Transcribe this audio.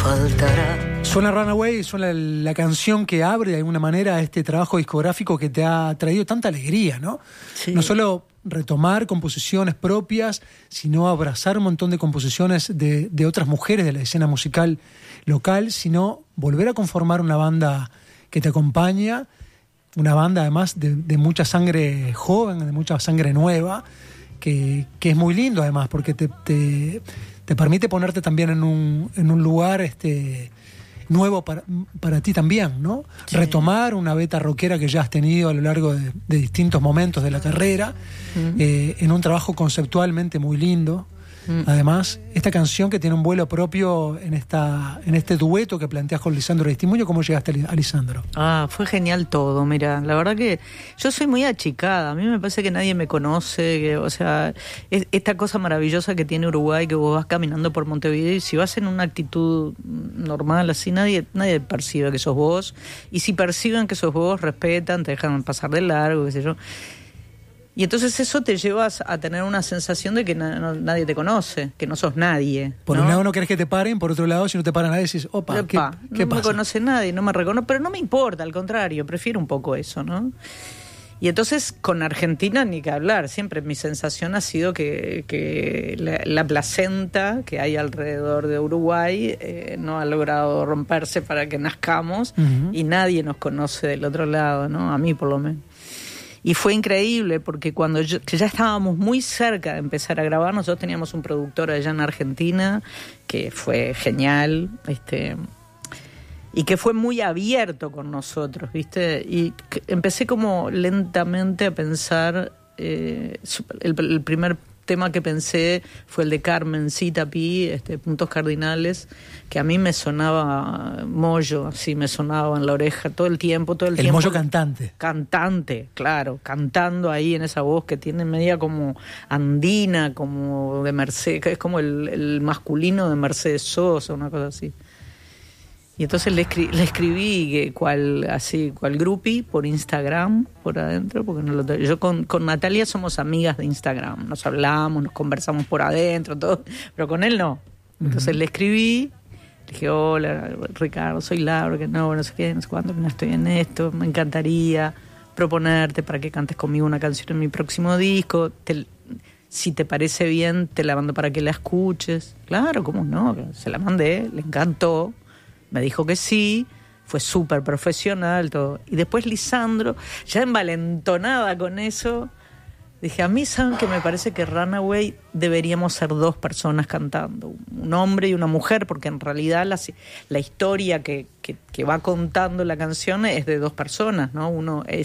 faltará. Suena Runaway, suena la canción que abre de alguna manera este trabajo discográfico que te ha traído tanta alegría, ¿no? Sí. No solo retomar composiciones propias, sino abrazar un montón de composiciones de otras mujeres de la escena musical local, sino volver a conformar una banda que te acompaña, una banda además de mucha sangre joven, de mucha sangre nueva, que es muy lindo además, porque te permite ponerte también en un lugar nuevo para ti también, ¿no? Sí. Retomar una beta rockera que ya has tenido a lo largo de distintos momentos de la carrera, en un trabajo conceptualmente muy lindo. Además, esta canción que tiene un vuelo propio en este dueto que planteas con Lisandro Aristimuño. ¿Cómo llegaste a Lisandro? Fue genial todo, mira, la verdad que yo soy muy achicada, a mí me parece que nadie me conoce, o sea, esta cosa maravillosa que tiene Uruguay, que vos vas caminando por Montevideo y si vas en una actitud normal así, nadie percibe que sos vos, y si perciben que sos vos, respetan, te dejan pasar de largo, qué sé yo. Y entonces eso te lleva a tener una sensación de que nadie te conoce, que no sos nadie. Por un lado no querés que te paren, por otro lado si no te para nadie decís, opa, ¿qué pasa? No me conoce nadie, no me reconoce, pero no me importa, al contrario, prefiero un poco eso, ¿no? Y entonces con Argentina ni que hablar, siempre mi sensación ha sido que la placenta que hay alrededor de Uruguay no ha logrado romperse para que nazcamos, y nadie nos conoce del otro lado, ¿no? A mí por lo menos. Y fue increíble porque que ya estábamos muy cerca de empezar a grabar, nosotros teníamos un productor allá en Argentina que fue genial, y que fue muy abierto con nosotros, ¿viste? Y empecé como lentamente a pensar, el primer tema que pensé fue el de Carmencita Pi, Puntos Cardinales, que a mí me sonaba mollo, así me sonaba en la oreja todo el tiempo. El mollo cantante. Cantante, claro, cantando ahí en esa voz que tiene media como andina, como de Mercedes, es como el masculino de Mercedes Sosa, una cosa así. Y entonces le escribí cual groupie por Instagram, por adentro, porque yo con Natalia somos amigas de Instagram, nos hablamos, nos conversamos por adentro, todo, pero con él no. Entonces le escribí, le dije, hola Ricardo, soy Laura, que no sé qué, no sé cuánto, que no estoy en esto, me encantaría proponerte para que cantes conmigo una canción en mi próximo disco, si te parece bien, te la mando para que la escuches. Claro, ¿cómo no? Se la mandé, le encantó. Me dijo que sí, fue súper profesional todo. Y después Lisandro, ya envalentonada con eso, dije, a mí saben que me parece que Runaway deberíamos ser dos personas cantando, un hombre y una mujer, porque en realidad la historia que va contando la canción es de dos personas, ¿no? Uno